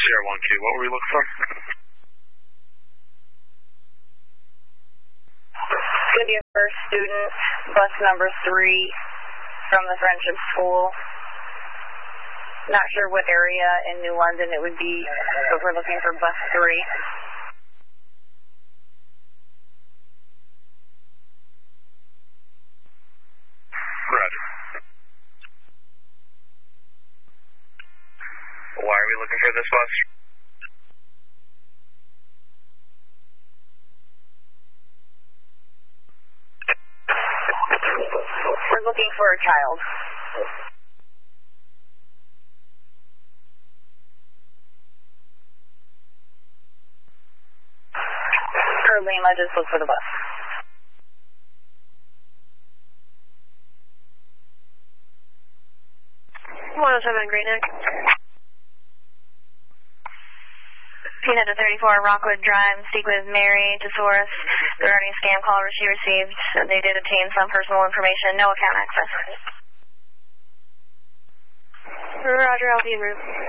Sierra 1-2, what were we looking for? Could be a first student, bus number 3 from the Friendship School. Not sure what area in New London it would be, but we're looking for bus 3. Roger. Why are we looking for this bus? We're looking for a child. Per Lima, just look for the bus. .107 Great Neck. Peanut to 34 Rockwood Drive, speak with Mary Tesaurus regarding a scam call she received. They did obtain some personal information, no account access. Roger, I'll be en route.